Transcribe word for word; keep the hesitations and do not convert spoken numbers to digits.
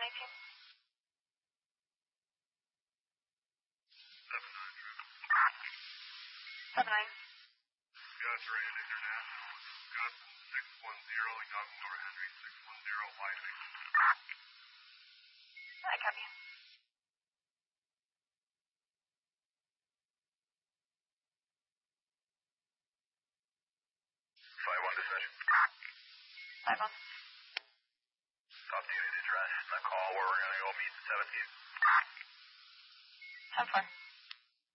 one eighteen. Seven nine, Trevor. Seven nine. Gus Rand International. Gus six one zero, Young Nor Henry six one zero, Whiting. I copy. Five one decision. Five one. Top unit address. The call where we're gonna go meet the seventeenth. Ten four.